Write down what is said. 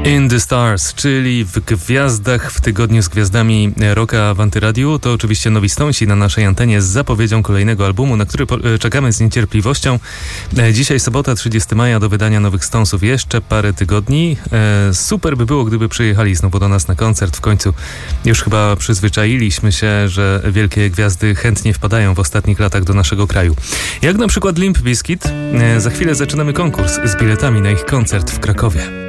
In the Stars, czyli w Gwiazdach w tygodniu z gwiazdami rocka w Antyradiu. To oczywiście Nowi Stonesi na naszej antenie z zapowiedzią kolejnego albumu, na który czekamy z niecierpliwością. Dzisiaj sobota, 30 maja, do wydania Nowych Stonesów jeszcze parę tygodni. Super by było, gdyby przyjechali znowu do nas na koncert. W końcu już chyba przyzwyczailiśmy się, że wielkie gwiazdy chętnie wpadają w ostatnich latach do naszego kraju. Jak na przykład Limp Bizkit. Za chwilę zaczynamy konkurs z biletami na ich koncert w Krakowie.